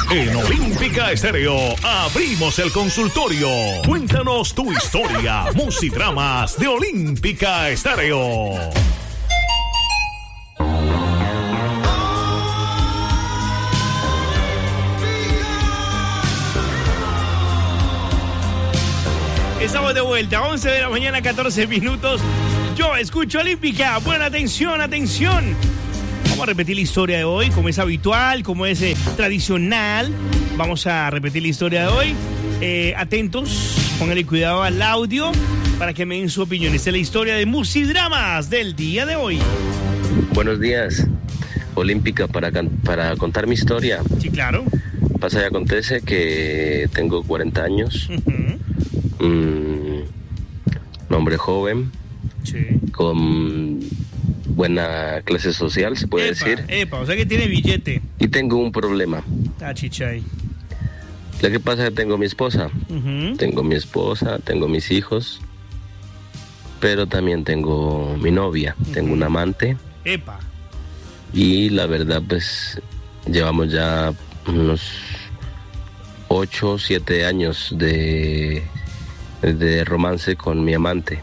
En Olímpica Estéreo abrimos el consultorio. Cuéntanos tu historia. Musidramas de Olímpica Estéreo. Estamos de vuelta, 11 de la mañana, 14 minutos. Yo escucho Olímpica. Buena atención, atención. Vamos a repetir la historia de hoy, como es habitual, como es tradicional. Vamos a repetir la historia de hoy. Atentos, pónganle cuidado al audio para que me den su opinión. Esta es la historia de Musidramas del día de hoy. Buenos días, Olímpica, para contar mi historia. Sí, claro. Pasa y acontece que tengo 40 años. Un hombre joven, sí, con buena clase social, se puede decir. O sea que tiene billete. Y tengo un problema. Chichay. Lo que pasa es que tengo mi esposa. Tengo mi esposa, tengo mis hijos, pero también tengo mi novia, tengo un amante. Y la verdad, pues, llevamos ya unos 8 o 7 años de romance con mi amante.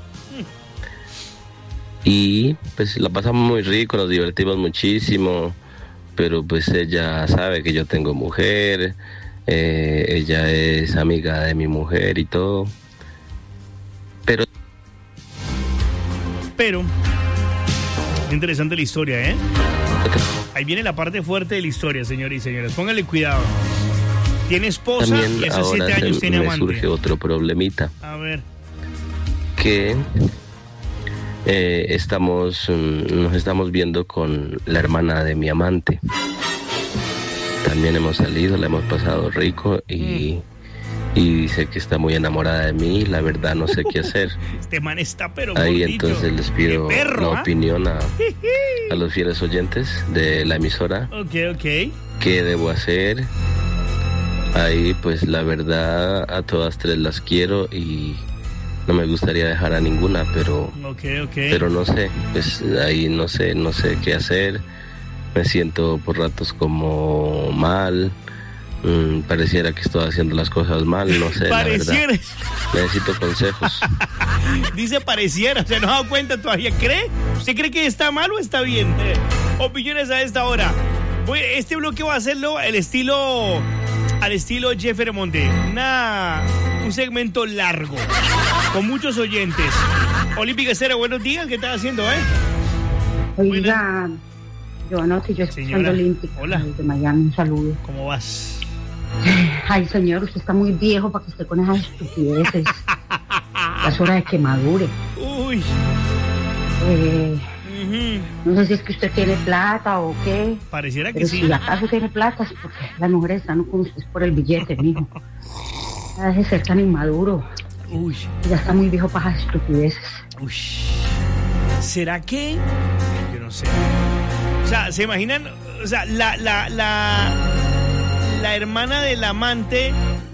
Y pues la pasamos muy rico, nos divertimos muchísimo, pero pues ella sabe que yo tengo mujer, ella es amiga de mi mujer y todo. Pero interesante la historia, ¿eh? Ahí viene la parte fuerte de la historia, señores y señores. Pónganle cuidado. Tiene esposa también y hace 7 años tiene amante. Me surge otro problemita. A ver. Que nos estamos viendo con la hermana de mi amante. También hemos salido, la hemos pasado rico y dice que está muy enamorada de mí. La verdad no sé qué hacer. Este man está pero ahí gordito. Entonces les pido la opinión a los fieles oyentes de la emisora. Ok. ¿Qué debo hacer? Ahí pues la verdad a todas tres las quiero y no me gustaría dejar a ninguna, pero pero no sé, pues ahí no sé qué hacer. Me siento por ratos como mal, pareciera que estoy haciendo las cosas mal, no sé, pareciera. La verdad. Necesito consejos. Dice pareciera, ¿se nos ha dado cuenta todavía? ¿Cree? ¿Usted cree que está mal o está bien? Opiniones a esta hora. Este bloque va a hacerlo al estilo Jeffer Monte. Un segmento largo, con muchos oyentes. Olímpica Estéreo, buenos días, ¿qué estás haciendo, Oiga, Giovanotti, yo escuchando Olímpica. Hola. Desde Miami, un saludo. ¿Cómo vas? Ay, señor, usted está muy viejo para que esté con esas estupideces. Ya es hora de que madure. Uy. No sé si es que usted tiene plata o qué. Pareciera que pero sí. Si acaso tiene plata, es porque las mujeres están con usted por el billete, mijo. Ya deje de ser tan inmaduro. Uy. Ya está muy viejo para esas estupideces. Uy. ¿Será que? Yo no sé. O sea, ¿se imaginan? O sea, la hermana del amante.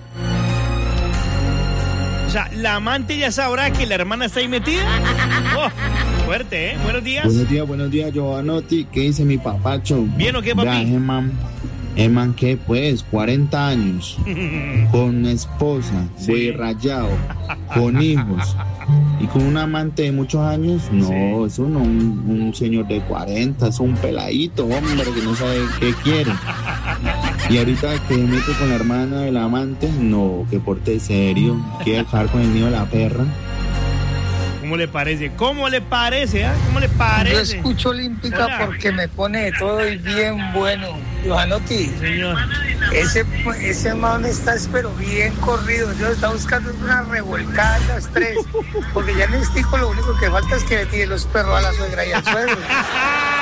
O sea, la amante ya sabrá que la hermana está ahí metida. Oh, fuerte, ¿eh? Buenos días. Buenos días, Giovanotti. ¿Qué dice mi papacho? ¿Bien o qué, papi? Eman, ¿qué pues? 40 años. Con esposa, sí. Rayado, con hijos. Y con un amante de muchos años. No, sí. Eso no, un señor de 40, es un peladito, hombre, que no sabe qué quiere. Y ahorita que me mete con la hermana del amante, no, que porte serio, quiere dejar con el niño de la perra. ¿Cómo le parece? ¿Cómo le parece? ¿Cómo le parece? Yo escucho Olímpica. Hola. Porque me pone de todo y bien bueno. Giovanotti, señor, ese man está pero bien corrido. Yo estaba buscando una revolcada de las tres, porque ya en el estico lo único que falta es que le tire los perros a la suegra y al suegro.